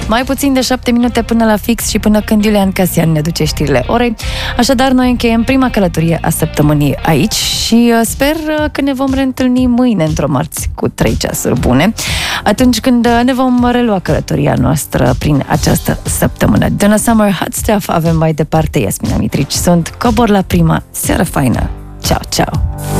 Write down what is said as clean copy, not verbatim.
Mai puțin de 7 minute până la fix și până când Iulian Casian ne duce știrile orei. Așadar, noi încheiem prima călătorie a săptămânii aici și sper că ne vom reîntâlni mâine într-o marți cu 3 ceasuri bune, atunci când ne vom relua călătoria noastră prin această săptămână. Donna Summer, Hot Stuff, avem mai departe Iasmina Mitrici. Sunt Cobor la prima. Seară faină! Ciao, ciao!